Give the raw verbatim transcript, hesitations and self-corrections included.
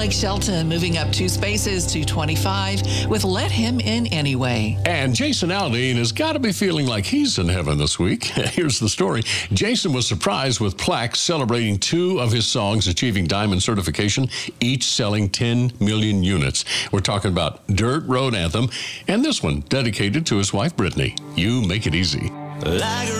Blake Shelton moving up two spaces to twenty-five with Let Him In Anyway. And Jason Aldean has got to be feeling like he's in heaven this week. Here's the story. Jason was surprised with plaques celebrating two of his songs achieving diamond certification, each selling ten million units. We're talking about Dirt Road Anthem and this one dedicated to his wife, Brittany. You Make It Easy. Like